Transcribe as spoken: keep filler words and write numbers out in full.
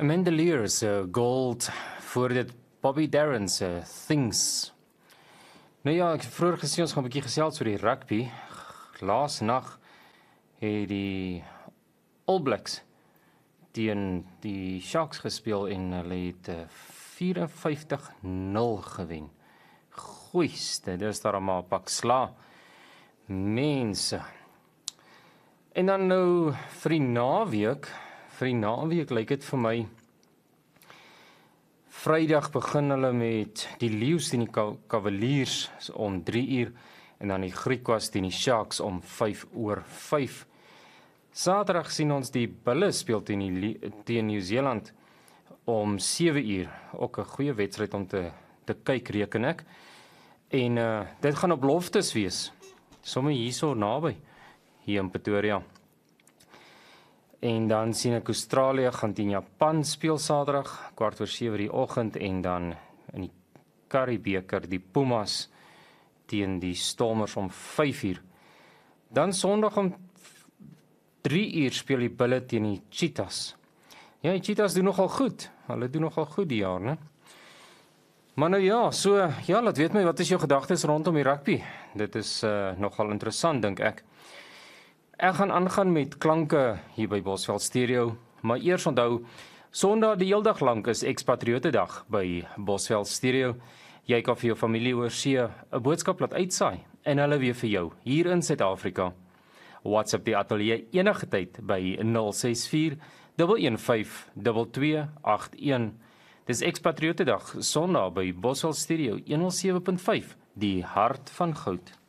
Amanda Lear's uh, gold voor dit Bobby Darren's uh, Things. Nou ja, ek het vroeër gesê ons gaan 'n bietjie gesels oor die rugby. Laas nag het die All Blacks teen die Sharks gespeel en hulle het uh, vyfenvyftig nul gewen. Goeiste, dis daar maar 'n pak sla. Mense. En dan nou vir die naweek, vir die naweek lyk dit vir my Vrydag begin hulle met die Lions teen die Cavaliers om drie uur en dan die Griquas teen die Sharks om vyf oor vyf. Saterdag sien ons die Bulle speel teen die teen Nieu-Seeland om sewe uur. Ook 'n goeie wedstryd om te te kyk, reken ek. En uh, dit gaan op Loftus wees. Sommige hierso naby hier in Pretoria. En dan sien ek Australië gaan teen Japan speel Saterdag, kwart oor sewe die oggend en dan in die Currie-beker die Pumas teen die Stormers om vyf uur. Dan Sondag om drie uur speel die Bulle teen die Cheetahs. Ja, die Cheetahs doen nogal goed. Hulle doen nogal goed die jaar, né? Maar nou ja, so ja, laat weet my wat is jou gedagtes rondom die rugby. Dit is uh, nogal interessant dink ek. Ek gaan aangaan met klanke hier by Bosveld Stereo, maar eers onthou, Sondag die hele dag lank is Expatriote Dag by Bosveld Stereo. Jy kan vir jou familie oor see 'n boodskap laat uitsaai en hulle weer vir jou hier in Suid-Afrika. WhatsApp die ateljee enige tyd by nul ses vier een een vyf twee twee agt een. Dis Expatriote Dag Sondag by Bosveld Stereo honderd sewe punt vyf, die hart van goud.